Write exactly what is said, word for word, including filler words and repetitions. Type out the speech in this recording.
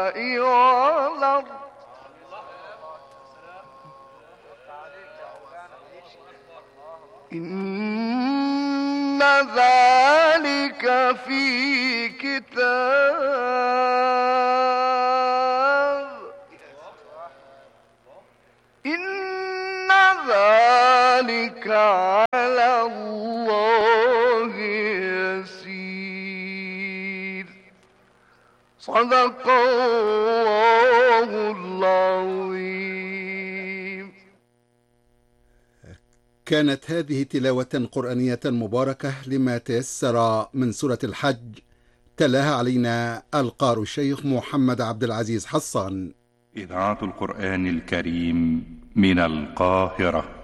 والأرض إن ذلك في كتاب إن ذلك على الله يسير. صدق الله العظيم. كانت هذه تلاوة قرآنية مباركة لما تيسر من سورة الحج، تلاها علينا القارئ الشيخ محمد عبد العزيز حصان. إذاعة القرآن الكريم من القاهرة.